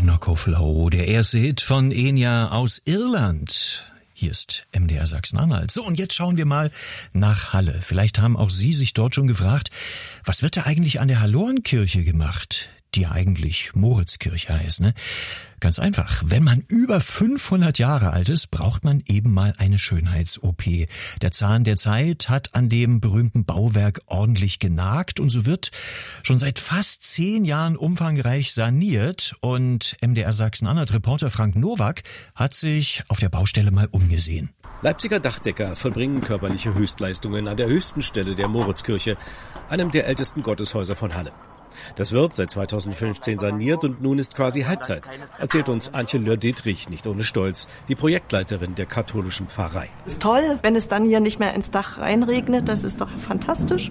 Knock of Low, der erste Hit von Enya aus Irland. Hier ist MDR Sachsen-Anhalt. So, und jetzt schauen wir mal nach Halle. Vielleicht haben auch Sie sich dort schon gefragt, was wird da eigentlich an der Hallorenkirche gemacht? Die ja eigentlich Moritzkirche heißt, ne? Ganz einfach. Wenn man über 500 Jahre alt ist, braucht man eben mal eine Schönheits-OP. Der Zahn der Zeit hat an dem berühmten Bauwerk ordentlich genagt und so wird schon seit fast 10 Jahren umfangreich saniert. Und MDR Sachsen-Anhalt-Reporter Frank Nowak hat sich auf der Baustelle mal umgesehen. Leipziger Dachdecker vollbringen körperliche Höchstleistungen an der höchsten Stelle der Moritzkirche, einem der ältesten Gotteshäuser von Halle. Das wird seit 2015 saniert und nun ist quasi Halbzeit, erzählt uns Antje Löhr-Dietrich nicht ohne Stolz, die Projektleiterin der katholischen Pfarrei. Es ist toll, wenn es dann hier nicht mehr ins Dach reinregnet, das ist doch fantastisch.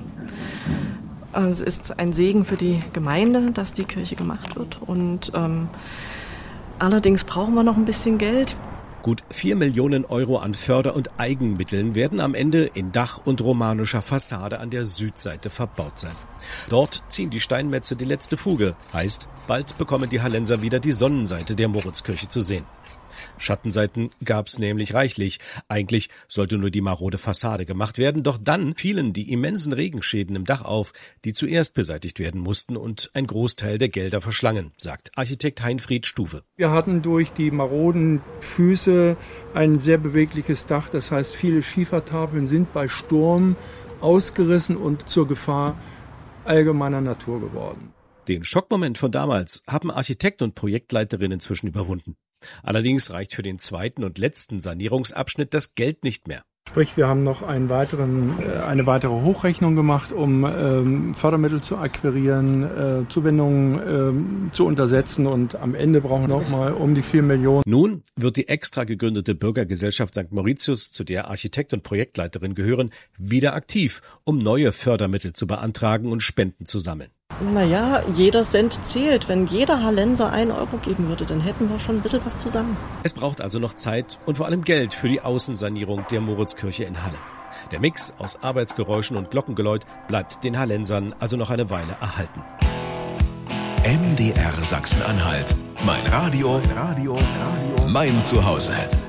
Es ist ein Segen für die Gemeinde, dass die Kirche gemacht wird und allerdings brauchen wir noch ein bisschen Geld. Gut 4 Millionen Euro an Förder- und Eigenmitteln werden am Ende in Dach und romanischer Fassade an der Südseite verbaut sein. Dort ziehen die Steinmetze die letzte Fuge. Heißt, bald bekommen die Hallenser wieder die Sonnenseite der Moritzkirche zu sehen. Schattenseiten gab's nämlich reichlich. Eigentlich sollte nur die marode Fassade gemacht werden, doch dann fielen die immensen Regenschäden im Dach auf, die zuerst beseitigt werden mussten und ein Großteil der Gelder verschlangen, sagt Architekt Heinfried Stuwe. Wir hatten durch die maroden Füße ein sehr bewegliches Dach, das heißt, viele Schiefertafeln sind bei Sturm ausgerissen und zur Gefahr allgemeiner Natur geworden. Den Schockmoment von damals haben Architekt und Projektleiterin inzwischen überwunden. Allerdings reicht für den zweiten und letzten Sanierungsabschnitt das Geld nicht mehr. Sprich, wir haben noch eine weitere Hochrechnung gemacht, um Fördermittel zu akquirieren, Zuwendungen zu untersetzen und am Ende brauchen wir nochmal um die 4 Millionen. Nun wird die extra gegründete Bürgergesellschaft St. Mauritius, zu der Architekt und Projektleiterin gehören, wieder aktiv, um neue Fördermittel zu beantragen und Spenden zu sammeln. Naja, jeder Cent zählt. Wenn jeder Hallenser 1 Euro geben würde, dann hätten wir schon ein bisschen was zusammen. Es braucht also noch Zeit und vor allem Geld für die Außensanierung der Moritzkirche in Halle. Der Mix aus Arbeitsgeräuschen und Glockengeläut bleibt den Hallensern also noch eine Weile erhalten. MDR Sachsen-Anhalt. Mein Radio, mein Zuhause.